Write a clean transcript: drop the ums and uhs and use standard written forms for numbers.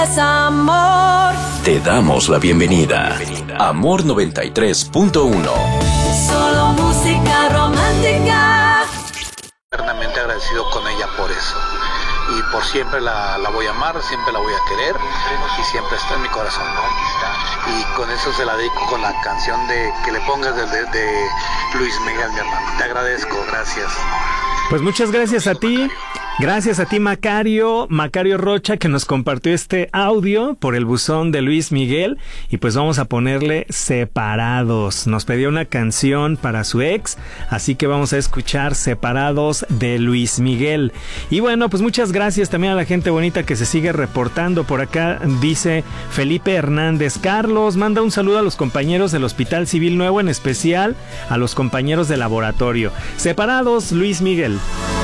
Amor. Te damos la bienvenida. Amor 93.1. Solo música romántica. Eternamente agradecido con ella por eso. Y por siempre la voy a amar, siempre la voy a querer y siempre está en mi corazón, ¿no? Y con eso se la dedico con la canción de que le pongas de Luis Miguel, mi hermano. Te agradezco, gracias. Pues muchas gracias a ti. Gracias a ti, Macario Rocha, que nos compartió este audio por el buzón de Luis Miguel. Y pues vamos a ponerle Separados. Nos pidió una canción para su ex, así que vamos a escuchar Separados de Luis Miguel. Y bueno, pues muchas gracias también a la gente bonita que se sigue reportando. Por acá dice Felipe Hernández: Carlos, manda un saludo a los compañeros del Hospital Civil Nuevo, en especial a los compañeros de laboratorio. Separados, Luis Miguel.